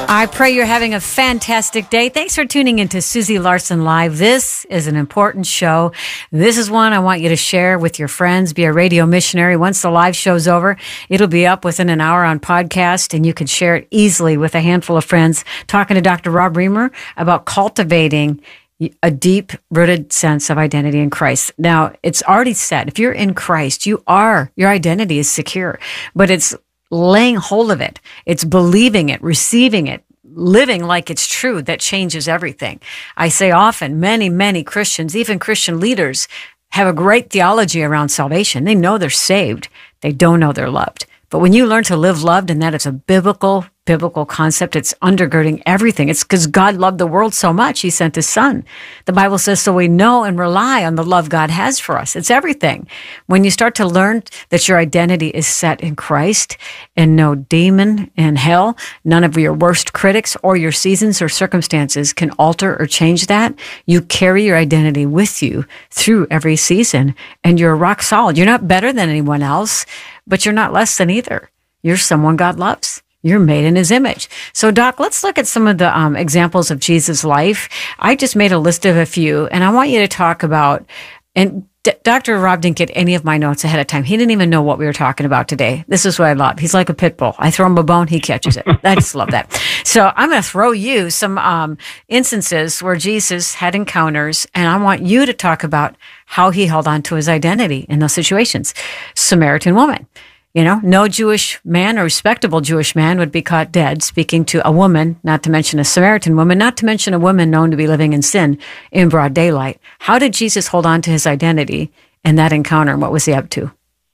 I pray you're having a fantastic day. Thanks for tuning into Susie Larson Live. This is an important show. This is one I want you to share with your friends. Be a radio missionary. Once the live show's over, it'll be up within an hour on podcast, and you can share it easily with a handful of friends. Talking to Dr. Rob Reimer about cultivating a deep-rooted sense of identity in Christ. Now, it's already said, if you're in Christ, your identity is secure, but it's laying hold of it. It's believing it, receiving it, living like it's true that changes everything. I say often, many Christians, even Christian leaders, have a great theology around salvation. They know they're saved. They don't know they're loved. But when you learn to live loved, and that is a biblical concept, it's undergirding everything. It's because God loved the world so much, He sent His Son. The Bible says, so we know and rely on the love God has for us. It's everything. When you start to learn that your identity is set in Christ, and no demon in hell, none of your worst critics or your seasons or circumstances can alter or change that, you carry your identity with you through every season, and you're rock solid. You're not better than anyone else, but you're not less than either. You're someone God loves. You're made in His image. So, Doc, let's look at some of the examples of Jesus' life. I just made a list of a few, and I want you to talk about, and Dr. Rob didn't get any of my notes ahead of time. He didn't even know what we were talking about today. This is what I love. He's like a pit bull. I throw him a bone, he catches it. I just love that. So I'm going to throw you some instances where Jesus had encounters, and I want you to talk about how He held on to His identity in those situations. Samaritan woman. You know, no Jewish man or respectable Jewish man would be caught dead speaking to a woman, not to mention a Samaritan woman, not to mention a woman known to be living in sin in broad daylight. How did Jesus hold on to His identity in that encounter, and what was He up to?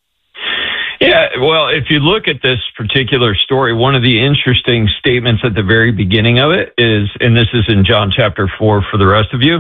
Yeah, well, if you look at this particular story, one of the interesting statements at the very beginning of it is, and this is in John chapter 4 for the rest of you,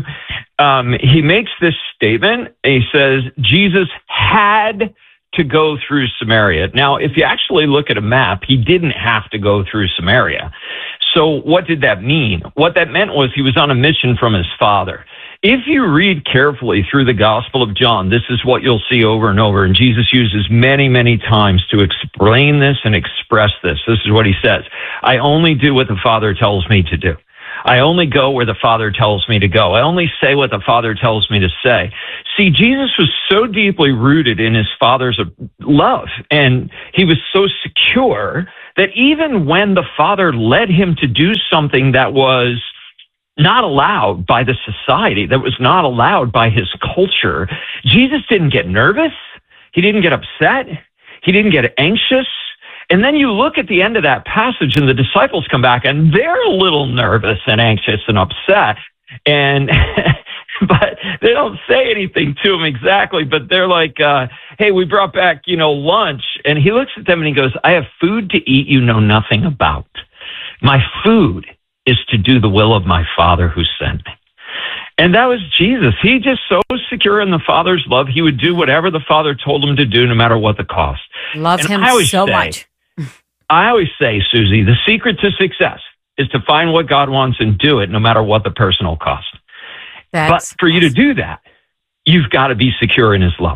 he makes this statement. He says, Jesus had to go through Samaria. Now, if you actually look at a map, He didn't have to go through Samaria. So what did that mean? What that meant was He was on a mission from His Father. If you read carefully through the Gospel of John, this is what you'll see over and over. And Jesus uses many times to explain this and express this. This is what He says. I only do what the Father tells me to do. I only go where the Father tells me to go. I only say what the Father tells me to say. See, Jesus was so deeply rooted in His Father's love, and He was so secure that even when the Father led Him to do something that was not allowed by the society, that was not allowed by His culture, Jesus didn't get nervous. He didn't get upset. He didn't get anxious. And then you look at the end of that passage, and the disciples come back, and they're a little nervous and anxious and upset. And but they don't say anything to Him exactly, but they're like, hey, we brought back, lunch. And He looks at them and He goes, I have food to eat you know nothing about. My food is to do the will of my Father who sent me. And that was Jesus. He just so secure in the Father's love, He would do whatever the Father told Him to do, no matter what the cost. Love Him so much. I always say, Susie, the secret to success is to find what God wants and do it, no matter what the personal cost. But for you to do that, you've got to be secure in His love.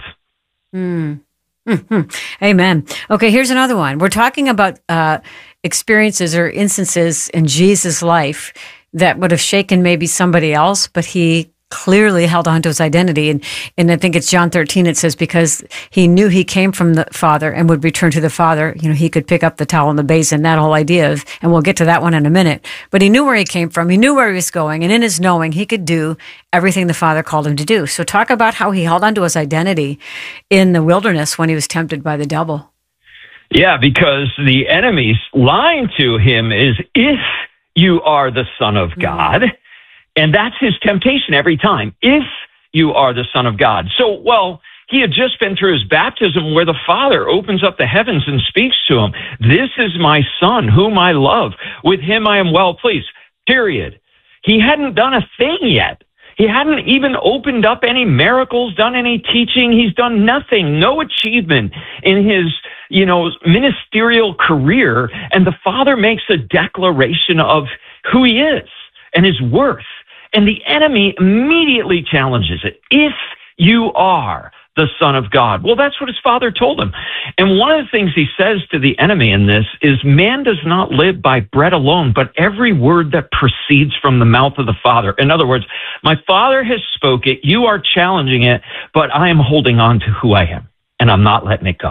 Mm-hmm. Amen. Okay, here's another one. We're talking about experiences or instances in Jesus' life that would have shaken maybe somebody else, but He clearly held on to His identity. And I think it's John 13, it says, because He knew He came from the Father and would return to the Father, He could pick up the towel and the basin, that whole idea of, and we'll get to that one in a minute. But He knew where He came from. He knew where He was going. And in His knowing, He could do everything the Father called Him to do. So talk about how He held on to His identity in the wilderness when He was tempted by the devil. Yeah, because the enemy's line to Him is, if you are the Son of God. And that's his temptation every time. If you are the Son of God. So, he had just been through His baptism where the Father opens up the heavens and speaks to Him. This is my Son, whom I love. With Him I am well pleased. Period. He hadn't done a thing yet. He hadn't even opened up any miracles, done any teaching. He's done nothing, no achievement in his, ministerial career. And the Father makes a declaration of who He is and His worth. And the enemy immediately challenges it. If you are the Son of God. Well, that's what his Father told him. And one of the things he says to the enemy in this is, man does not live by bread alone, but every word that proceeds from the mouth of the Father. In other words, my Father has spoke it, you are challenging it, but I am holding on to who I am, and I'm not letting it go.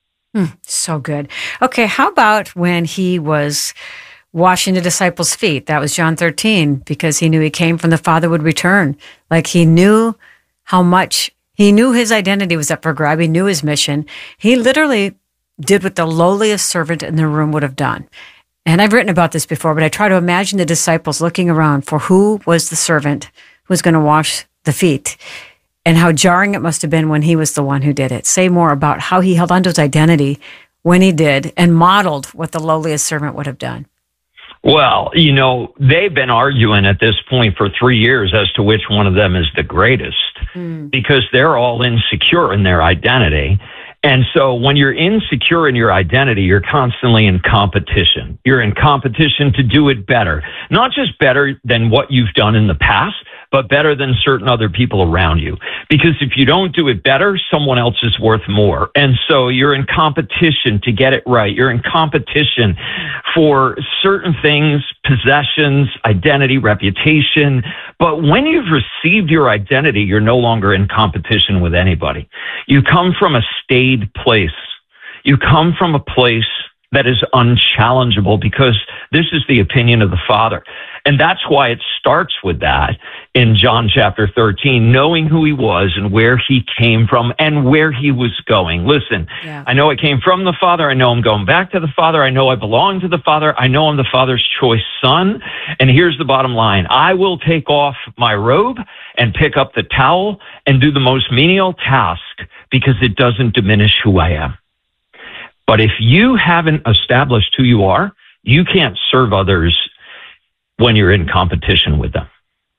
So good. Okay, how about when he was washing the disciples' feet? That was John 13, because he knew he came from the Father would return. Like, he knew how much, he knew his identity was up for grab. He knew his mission. He literally did what the lowliest servant in the room would have done. And I've written about this before, but I try to imagine the disciples looking around for who was the servant who was going to wash the feet, and how jarring it must have been when he was the one who did it. Say more about how he held onto his identity when he did and modeled what the lowliest servant would have done. Well, you know, they've been arguing at this point for 3 years as to which one of them is the greatest, because they're all insecure in their identity. And so when you're insecure in your identity, you're constantly in competition. You're in competition to do it better, not just better than what you've done in the past, but better than certain other people around you. Because if you don't do it better, someone else is worth more. And so you're in competition to get it right. You're in competition for certain things, possessions, identity, reputation. But when you've received your identity, you're no longer in competition with anybody. You come from a staid place. You come from a place that is unchallengeable, because this is the opinion of the Father. And that's why it starts with that in John chapter 13, knowing who he was and where he came from and where he was going. Listen, I know I came from the Father. I know I'm going back to the Father. I know I belong to the Father. I know I'm the Father's choice son. And here's the bottom line. I will take off my robe and pick up the towel and do the most menial task, because it doesn't diminish who I am. But if you haven't established who you are, you can't serve others when you're in competition with them.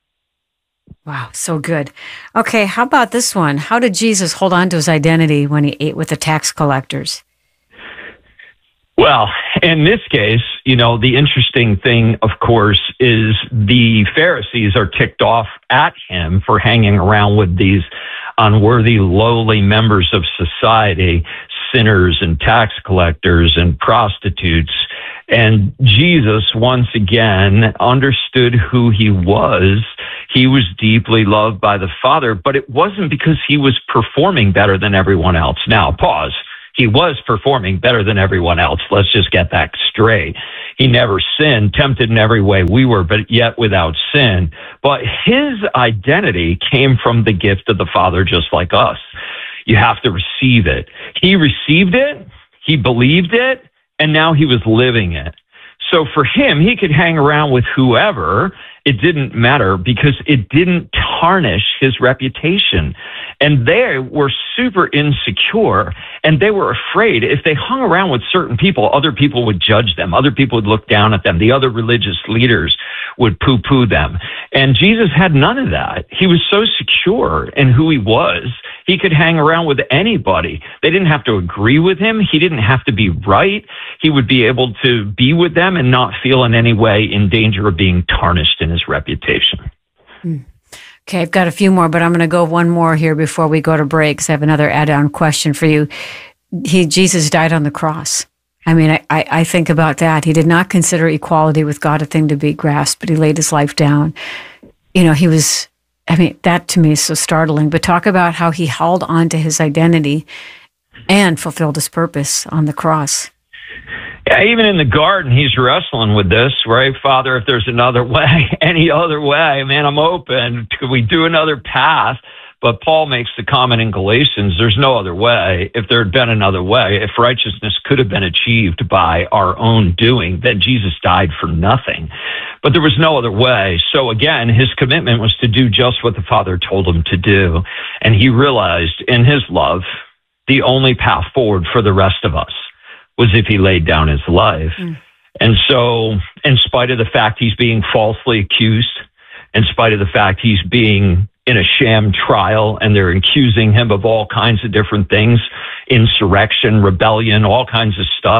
Wow, so good. Okay, how about this one? How did Jesus hold on to his identity when he ate with the tax collectors? Well, in this case, you know, the interesting thing, of course, is the Pharisees are ticked off at him for hanging around with these unworthy, lowly members of society, sinners and tax collectors and prostitutes. And Jesus, once again, understood who he was. He was deeply loved by the Father, but it wasn't because he was performing better than everyone else. Now, pause. He was performing better than everyone else. Let's just get that straight. He never sinned, tempted in every way we were, but yet without sin. But his identity came from the gift of the Father, just like us. You have to receive it. He received it, he believed it, and now he was living it. So for him, he could hang around with whoever. It didn't matter, because it didn't tarnish his reputation. And they were super insecure, and they were afraid if they hung around with certain people, other people would judge them. Other people would look down at them. The other religious leaders would poo-poo them. And Jesus had none of that. He was so secure in who he was. He could hang around with anybody. They didn't have to agree with him. He didn't have to be right. He would be able to be with them and not feel in any way in danger of being tarnished in his reputation. Okay, I've got a few more, but I'm going to go one more here before we go to break, because I have another add-on question for you. Jesus died on the cross. I mean, I think about that. He did not consider equality with God a thing to be grasped, but he laid his life down. You know, that to me is so startling. But talk about how he held on to his identity and fulfilled his purpose on the cross. Yeah, even in the garden, he's wrestling with this, right? Father, if there's another way, any other way, man, I'm open. Could we do another path? But Paul makes the comment in Galatians, there's no other way. If there had been another way, if righteousness could have been achieved by our own doing, then Jesus died for nothing. But there was no other way. So again, his commitment was to do just what the Father told him to do. And he realized in his love, the only path forward for the rest of us was if he laid down his life. And so, in spite of the fact he's being falsely accused, in spite of the fact he's being in a sham trial and they're accusing him of all kinds of different things, insurrection, rebellion, all kinds of stuff,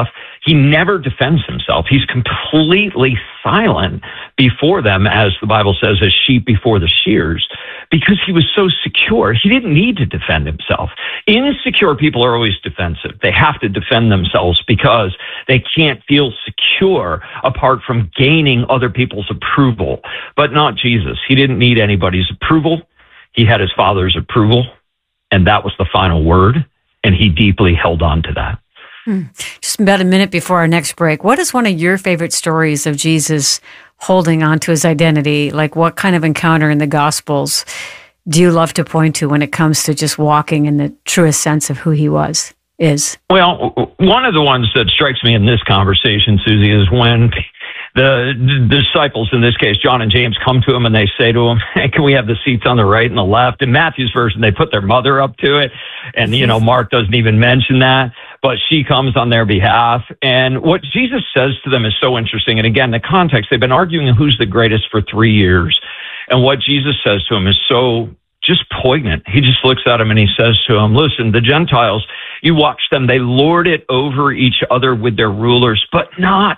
He never defends himself. He's completely silent before them, as the Bible says, as sheep before the shears, because he was so secure. He didn't need to defend himself. Insecure people are always defensive. They have to defend themselves because they can't feel secure apart from gaining other people's approval. But not Jesus. He didn't need anybody's approval. He had his Father's approval, and that was the final word, and he deeply held on to that. Just about a minute before our next break, what is one of your favorite stories of Jesus holding on to his identity? Like, what kind of encounter in the Gospels do you love to point to when it comes to just walking in the truest sense of who he is? Well, one of the ones that strikes me in this conversation, Susie, is when the disciples, in this case, John and James, come to him and they say to him, hey, can we have the seats on the right and the left? In Matthew's version, they put their mother up to it. And, Mark doesn't even mention that, but she comes on their behalf. And what Jesus says to them is so interesting. And again, the context, they've been arguing who's the greatest for 3 years. And what Jesus says to him is so just poignant. He just looks at him and he says to him, listen, the Gentiles, you watch them, they lord it over each other with their rulers, but not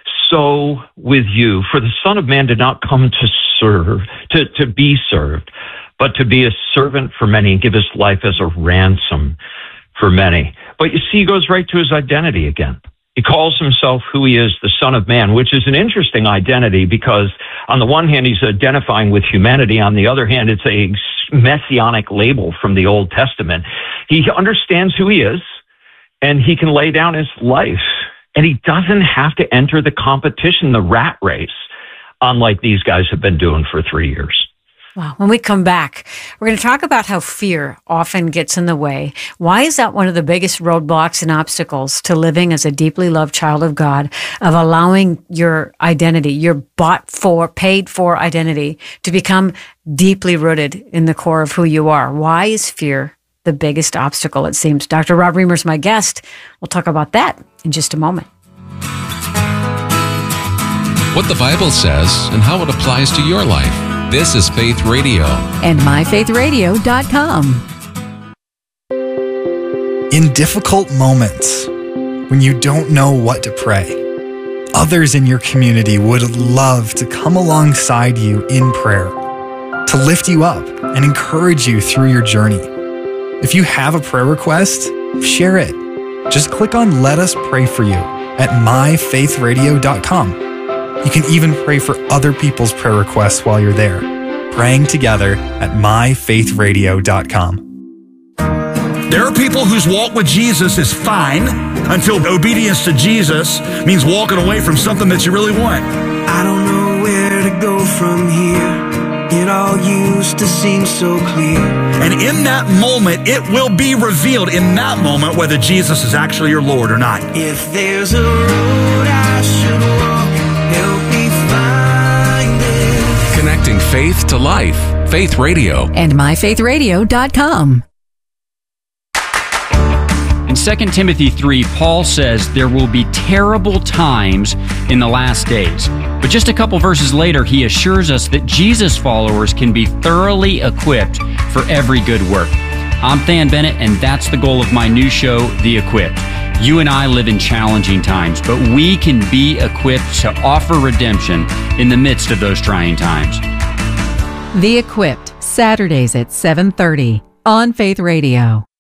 so with you. For the Son of Man did not come to serve, to be served, but to be a servant for many and give his life as a ransom for many. But you see, he goes right to his identity again. He calls himself who he is, the Son of Man, which is an interesting identity because on the one hand, he's identifying with humanity. On the other hand, it's a messianic label from the Old Testament. He understands who he is, and he can lay down his life. And he doesn't have to enter the competition, the rat race, unlike these guys have been doing for 3 years. Wow. When we come back, we're going to talk about how fear often gets in the way. Why is that one of the biggest roadblocks and obstacles to living as a deeply loved child of God, of allowing your identity, your paid for identity, to become deeply rooted in the core of who you are? Why is fear the biggest obstacle, it seems? Dr. Rob Reimer is my guest. We'll talk about that in just a moment. What the Bible says and how it applies to your life. This is Faith Radio. And myfaithradio.com. In difficult moments, when you don't know what to pray, others in your community would love to come alongside you in prayer, to lift you up and encourage you through your journey. If you have a prayer request, share it. Just click on Let Us Pray For You at myfaithradio.com. You can even pray for other people's prayer requests while you're there, praying together at myfaithradio.com. There are people whose walk with Jesus is fine until obedience to Jesus means walking away from something that you really want. I don't know where to go from here. It all used to seem so clear. And in that moment, it will be revealed in that moment whether Jesus is actually your Lord or not. If there's a road I should walk, help me find it. Connecting faith to life. Faith Radio. And myfaithradio.com. In 2 Timothy 3, Paul says there will be terrible times in the last days. But just a couple verses later, he assures us that Jesus followers can be thoroughly equipped for every good work. I'm Than Bennett, and that's the goal of my new show, The Equipped. You and I live in challenging times, but we can be equipped to offer redemption in the midst of those trying times. The Equipped, Saturdays at 7:30 on Faith Radio.